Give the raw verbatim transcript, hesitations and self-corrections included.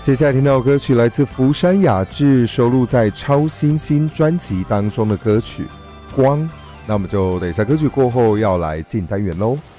接下来听到的歌曲来自福山雅治，收录在超新星专辑当中的歌曲《光》。那我们就等一下歌曲过后要来进单元咯。